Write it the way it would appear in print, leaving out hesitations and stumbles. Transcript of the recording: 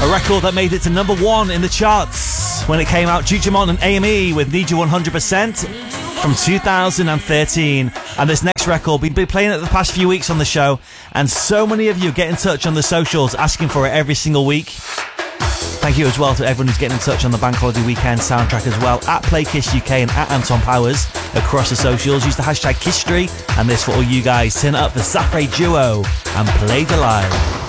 A record that made it to number 1 in the charts when it came out. Jujimon and AME with Need You 100% from 2013. And this next record, we've been playing it the past few weeks on the show, and so many of you get in touch on the socials asking for it every single week. Thank you as well to everyone who's getting in touch on the Bank Holiday Weekend soundtrack as well, at PlayKissUK and at Anton Powers across the socials. Use the hashtag Kisstry, and this for all you guys. Turn it up for Safre Duo and Play the Live.